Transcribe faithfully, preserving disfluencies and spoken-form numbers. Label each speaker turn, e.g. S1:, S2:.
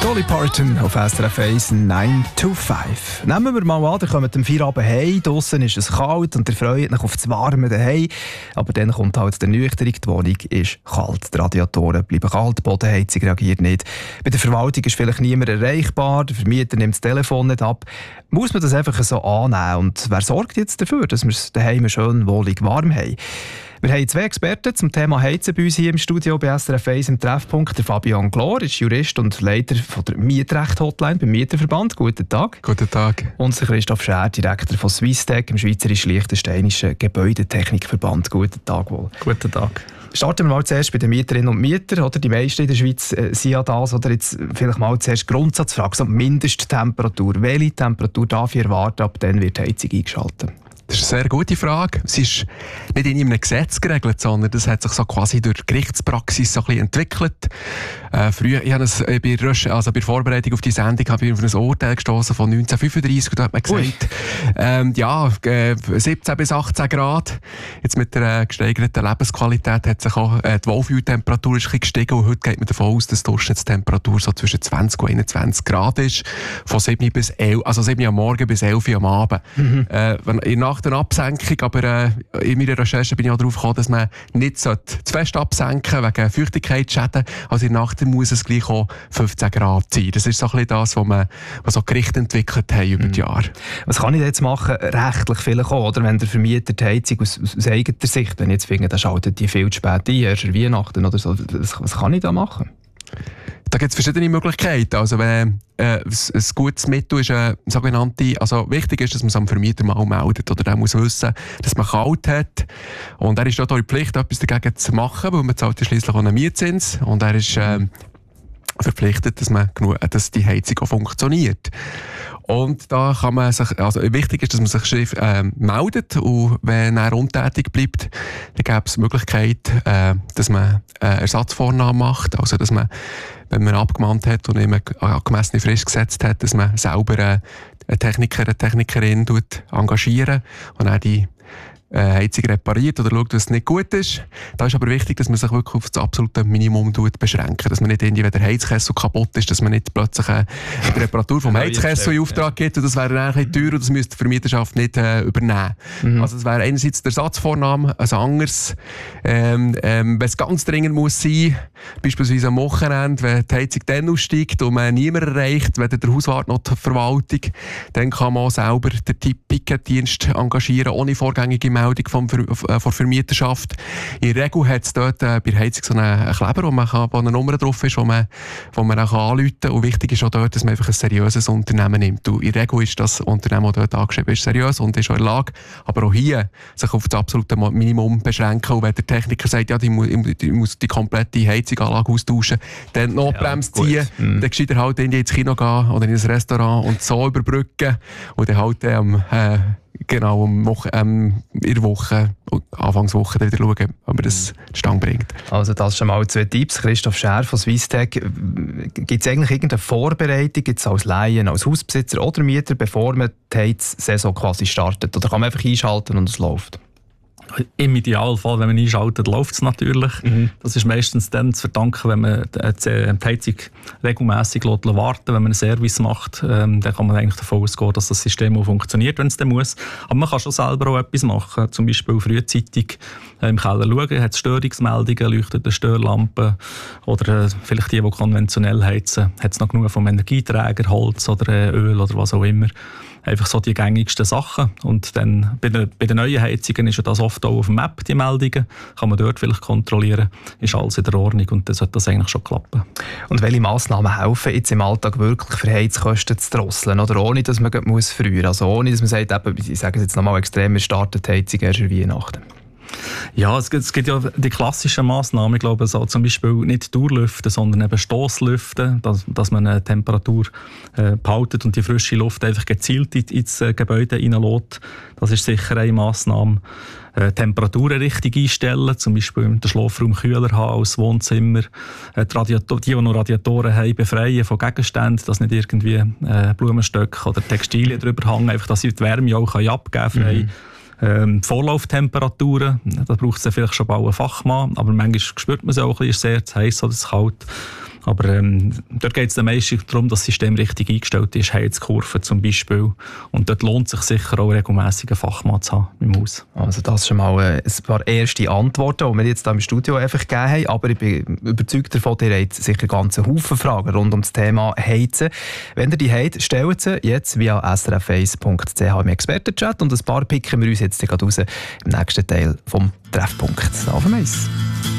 S1: Dolly Parton auf S R F eins neun to fünf. Nehmen wir mal an, ihr kommt am Feierabend heim, draussen ist es kalt und ihr freut euch auf das Warme daheim. Aber dann kommt halt der Ernüchterung, die Wohnung ist kalt. Die Radiatoren bleiben kalt, die Bodenheizung reagiert nicht. Bei der Verwaltung ist vielleicht niemand erreichbar, der Vermieter nimmt das Telefon nicht ab. Muss man das einfach so annehmen? Und wer sorgt jetzt dafür, dass wir es daheim schön wohlig warm haben? Wir haben zwei Experten zum Thema Heizen bei uns hier im Studio bei S R F eins im Treffpunkt. Der Fabian Glor ist Jurist und Leiter von der Mietrecht-Hotline beim Mieterverband. Guten Tag.
S2: Guten Tag.
S1: Und der Christoph Schär, Direktor von Swisstech, im schweizerisch-liechtensteinischen Gebäudetechnikverband. Guten Tag wohl.
S3: Guten Tag.
S1: Starten wir mal zuerst bei den Mieterinnen und Mietern. Oder? Die meisten in der Schweiz äh, sind ja das. Oder jetzt vielleicht mal zuerst Grundsatzfrage, so Mindesttemperatur. Welche Temperatur darf ich erwarten, ab dann wird die Heizung eingeschaltet?
S2: Das ist eine sehr gute Frage. Es ist nicht in einem Gesetz geregelt, sondern das hat sich so quasi durch die Gerichtspraxis so ein bisschen entwickelt. Äh, früher, ich habe es bei, der, also bei der Vorbereitung auf die Sendung habe ich auf ein Urteil gestoßen von neunzehnhundertfünfunddreissig und da hat man gesagt, ähm, ja, äh, siebzehn bis achtzehn Grad. Jetzt mit der äh, gesteigerten Lebensqualität hat sich auch äh, die Wohlfühltemperatur ist ein bisschen gestiegen und heute geht man davon aus, dass die Durchschnittstemperatur so zwischen zwanzig und einundzwanzig Grad ist, von sieben bis elf, also sieben am Morgen bis elf am Abend. Mhm. Äh, wenn, in Nach der Absenkung, aber äh, in meiner Recherche bin ich auch darauf gekommen, dass man nicht zu fest absenken wegen Feuchtigkeitsschäden. Also in der Nacht muss es gleich auch fünfzehn Grad sein. Das ist so ein bisschen das, was wir was so Gerichte entwickelt haben über die Jahre.
S1: Was kann ich jetzt machen, rechtlich vielleicht auch, oder wenn der Vermieter die Heizung aus, aus eigener Sicht, wenn ich jetzt finde, dann schaltet die viel zu spät ein, erst an Weihnachten oder so, was, was kann ich da machen?
S2: Da gibt es verschiedene Möglichkeiten. Also wenn äh, ein gutes Mittel ist eine sogenannte, also wichtig ist, dass man es am Vermieter mal meldet oder der muss wissen, dass man kalt hat und er ist dort auch in Pflicht, etwas dagegen zu machen, weil man zahlt ja schliesslich auch einen Mietzins und er ist äh, verpflichtet, dass man genug, dass die Heizung auch funktioniert. Und da kann man sich, also wichtig ist, dass man sich äh, meldet und wenn er untätig bleibt, dann gäbe es die Möglichkeit, äh, dass man äh, Ersatzvornahmen macht, also dass man, wenn man abgemahnt hat und eine angemessene Frist gesetzt hat, dass man selber äh, einen Techniker, eine Technikerin engagieren und auch die Heizung repariert oder schaut, dass es nicht gut ist. Da ist aber wichtig, dass man sich wirklich auf das absolute Minimum beschränkt. Dass man nicht irgendwie, wenn der Heizkessel kaputt ist, dass man nicht plötzlich äh, die Reparatur vom Heizkessel in Auftrag gibt. Und das wäre dann ein bisschen teuer und das müsste die Vermieterschaft nicht äh, übernehmen. Mhm. Also es wäre einerseits der Ersatzvornahme, ein anderes. Ähm, ähm, wenn es ganz dringend muss sein, beispielsweise am Wochenende, wenn die Heizung dann aussteigt und man niemanden erreicht, weder der Hauswart noch die Verwaltung, dann kann man auch selber den Ticketdienst engagieren, ohne vorgängige Meldung vom Ver äh, von Vermieterschaft. In der Regel hat es dort äh, bei der Heizung so einen Kleber, wo, man kann, wo eine Nummer drauf ist, wo man, wo man auch anrufen kann. Und wichtig ist auch dort, dass man einfach ein seriöses Unternehmen nimmt. Und in der Regel ist das Unternehmen, das dort angeschrieben ist, seriös und ist auch in der Lage, aber auch hier sich auf das absolute Minimum beschränken. Und wenn der Techniker sagt, ja, die muss, die, muss die komplette Heizunganlage austauschen, dann die Notbremse ja, ziehen, mhm. dann geschieht er halt ins Kino gehen oder in ein Restaurant und so überbrücken und dann halt am äh, Genau, um Woche, ähm, in der Woche, Anfangswoche wieder schauen, ob man das zustande bringt.
S1: Also das schon mal zwei Tipps. Christoph Schär von Swisstech. Gibt es eigentlich irgendeine Vorbereitung jetzt als Laien, als Hausbesitzer oder Mieter, bevor man die Heizsaison quasi startet? Oder kann man einfach einschalten und es läuft?
S3: Im Idealfall, wenn man einschaltet, läuft es natürlich. Mhm. Das ist meistens dann zu verdanken, wenn man die Heizung regelmässig warten lässt. Wenn man einen Service macht, ähm, dann kann man eigentlich davon ausgehen, dass das System auch funktioniert, wenn es dann muss. Aber man kann schon selber auch etwas machen. Zum Beispiel frühzeitig äh, im Keller schauen, hat es Störungsmeldungen, leuchtet eine Störlampe oder äh, vielleicht die, die konventionell heizen, hat es noch genug vom Energieträger, Holz oder äh, Öl oder was auch immer. Einfach so die gängigsten Sachen. Und dann bei den, bei den neuen Heizungen ist ja das oft auch auf der Map, die Meldungen. Kann man dort vielleicht kontrollieren, ist alles in der Ordnung und dann sollte das eigentlich schon klappen.
S1: Und welche Massnahmen helfen jetzt im Alltag wirklich für Heizkosten zu drosseln? Oder ohne, dass man muss früher, also ohne, dass man sagt, eben, ich sage es jetzt nochmal extrem, wir starten die Heizung erst an Weihnachten.
S3: Ja, es gibt, es gibt ja die klassischen Massnahmen, ich glaube, so zum Beispiel nicht Dauerlüften, sondern eben Stosslüften, dass, dass man eine Temperatur äh, behaltet und die frische Luft einfach gezielt in, ins äh, Gebäude reinlässt. Das ist sicher eine Massnahme. Äh, Temperaturen richtig einstellen, zum Beispiel den Schlafraum kühler haben als Wohnzimmer. Äh, die, Radiator- die, die noch Radiatoren haben, befreien von Gegenständen, dass nicht irgendwie äh, Blumenstöcke oder Textilien drüber hängen, einfach, dass sie die Wärme auch abgeben können, frei. Mhm. Ähm, die Vorlauftemperaturen, da braucht es ja vielleicht schon bald einen Fachmann, aber manchmal spürt man es auch ein bisschen, ist sehr zu heiß oder zu kalt. Aber ähm, dort geht es dann meistens darum, dass das System richtig eingestellt ist, Heizkurven zum Beispiel. Und dort lohnt sich sicher auch regelmäßig einen Fachmann zu haben im Haus.
S1: Also das schon mal ein paar erste Antworten, die wir jetzt hier im Studio einfach gegeben haben. Aber ich bin überzeugt davon, ihr habt sicher ganz einen Haufen Fragen rund um das Thema Heizen. Wenn ihr die habt, stellt sie jetzt via s r f eins punkt c h im Expertenchat und ein paar picken wir uns jetzt gerade raus im nächsten Teil vom Treffpunkt. Auf dem Eis.